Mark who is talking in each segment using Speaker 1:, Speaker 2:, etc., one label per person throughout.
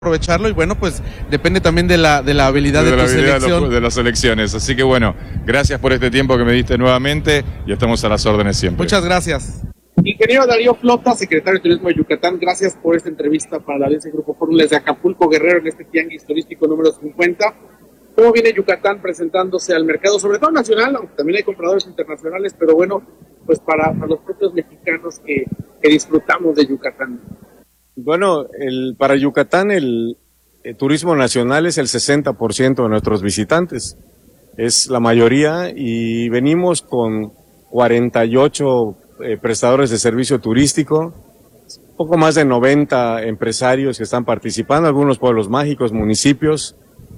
Speaker 1: aprovecharlo y bueno, pues depende también de la habilidad de tu selección.
Speaker 2: De las selecciones. Así que bueno, gracias por este tiempo que me diste nuevamente y estamos a las órdenes siempre.
Speaker 1: Muchas gracias.
Speaker 3: Ingeniero Darío Flota, secretario de Turismo de Yucatán, gracias por esta entrevista para la Alianza Grupo Fórmula de Acapulco Guerrero en este tianguis turístico número 50. ¿Cómo viene Yucatán presentándose al mercado, sobre todo nacional, aunque también hay compradores internacionales, pero bueno, pues para los propios mexicanos que disfrutamos de Yucatán?
Speaker 4: Bueno, para Yucatán el turismo nacional es el 60% de nuestros visitantes, es la mayoría, y venimos con 48 prestadores de servicio turístico, poco más de 90 empresarios que están participando, algunos pueblos mágicos, municipios,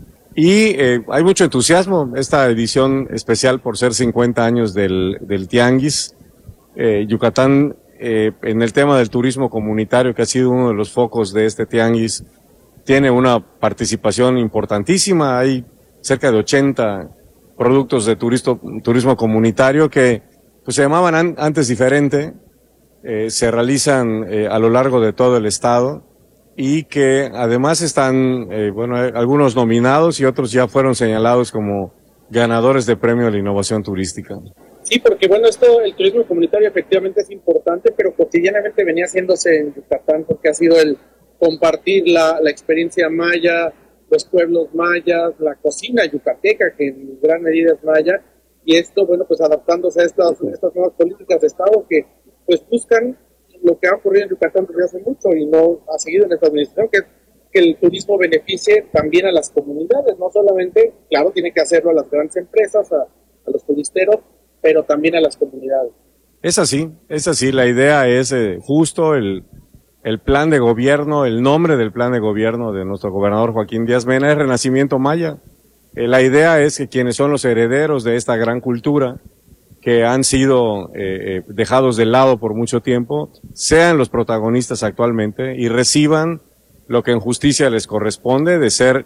Speaker 4: y hay mucho entusiasmo. Esta edición especial por ser 50 años del Tianguis, Yucatán, en el tema del turismo comunitario, que ha sido uno de los focos de este Tianguis, tiene una participación importantísima. Hay cerca de 80 productos de turismo comunitario que pues se llamaban antes diferente, se realizan a lo largo de todo el estado y que además están, algunos nominados y otros ya fueron señalados como ganadores de premio de la innovación turística.
Speaker 3: Sí, porque bueno, el turismo comunitario efectivamente es importante, pero cotidianamente venía haciéndose en Yucatán porque ha sido el compartir la experiencia maya, los pueblos mayas, la cocina yucateca, que en gran medida es maya, y esto, bueno, pues adaptándose a estas nuevas políticas de Estado que pues buscan lo que ha ocurrido en Yucatán desde hace mucho y no ha seguido en esta administración, que el turismo beneficie también a las comunidades, no solamente, claro, tiene que hacerlo a las grandes empresas, a los turisteros, pero también a las comunidades.
Speaker 4: Es así, la idea es justo el plan de gobierno, el nombre del plan de gobierno de nuestro gobernador Joaquín Díaz Mena es Renacimiento Maya. La idea es que quienes son los herederos de esta gran cultura, que han sido dejados de lado por mucho tiempo, sean los protagonistas actualmente y reciban lo que en justicia les corresponde de ser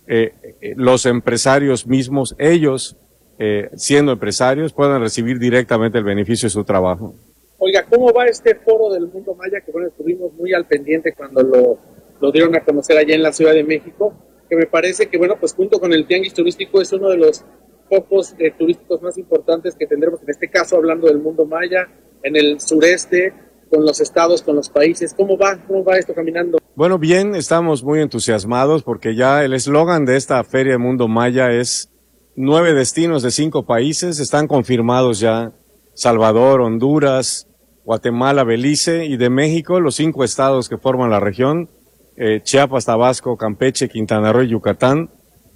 Speaker 4: los empresarios mismos, ellos siendo empresarios, puedan recibir directamente el beneficio de su trabajo.
Speaker 3: Oiga, ¿cómo va este foro del mundo maya? Que bueno, estuvimos muy al pendiente cuando lo dieron a conocer allá en la Ciudad de México, que me parece que bueno, pues junto con el Tianguis Turístico es uno de los focos turísticos más importantes que tendremos, en este caso hablando del mundo maya, en el sureste, con los estados, con los países. ¿Cómo va esto caminando?
Speaker 4: Bueno, bien, estamos muy entusiasmados porque ya el eslogan de esta Feria del Mundo Maya es 9 destinos de 5 países, están confirmados ya Salvador, Honduras, Guatemala, Belice, y de México los 5 estados que forman la región, Chiapas, Tabasco, Campeche, Quintana Roo y Yucatán.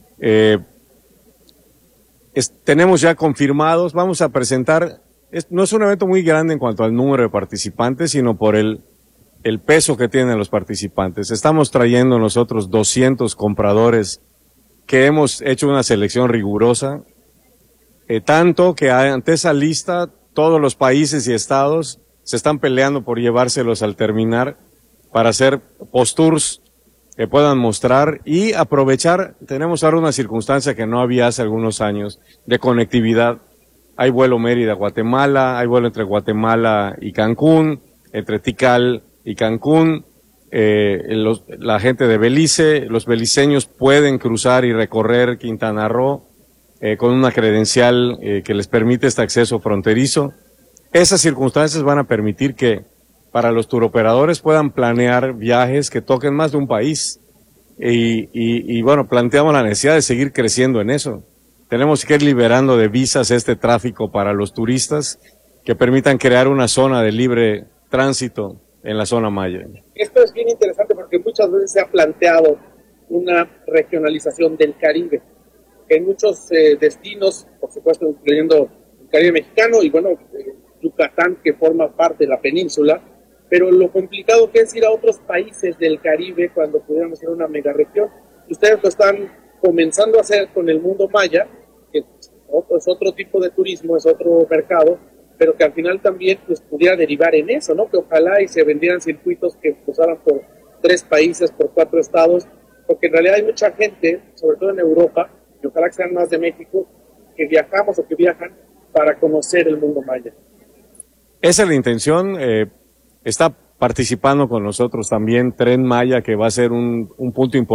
Speaker 4: Tenemos ya confirmados, vamos a presentar, no es un evento muy grande en cuanto al número de participantes, sino por el peso que tienen los participantes. Estamos trayendo nosotros 200 compradores que hemos hecho una selección rigurosa, tanto que ante esa lista todos los países y estados se están peleando por llevárselos al terminar para hacer post-tours que puedan mostrar y aprovechar. Tenemos ahora una circunstancia que no había hace algunos años de conectividad. Hay vuelo Mérida-Guatemala, hay vuelo entre Guatemala y Cancún, entre Tikal y Cancún. La gente de Belice, los beliceños pueden cruzar y recorrer Quintana Roo con una credencial que les permite este acceso fronterizo. Esas circunstancias van a permitir que para los turoperadores puedan planear viajes que toquen más de un país y bueno, planteamos la necesidad de seguir creciendo en eso. Tenemos que ir liberando de visas este tráfico para los turistas que permitan crear una zona de libre tránsito en la zona maya.
Speaker 3: Esto es bien interesante porque muchas veces se ha planteado una regionalización del Caribe. En muchos destinos, por supuesto, incluyendo el Caribe mexicano y bueno, Yucatán, que forma parte de la península, pero lo complicado que es ir a otros países del Caribe cuando pudiéramos ir a una megaregión. Ustedes lo están comenzando a hacer con el mundo maya, que es otro tipo de turismo, es otro mercado, pero que al final también pues pudiera derivar en eso, ¿no? Que ojalá y se vendieran circuitos que cruzaran por 3 países, por 4 estados, porque en realidad hay mucha gente, sobre todo en Europa, y ojalá que sean más de México, que viajamos o que viajan para conocer el mundo maya.
Speaker 4: Esa es la intención, está participando con nosotros también Tren Maya, que va a ser un punto importante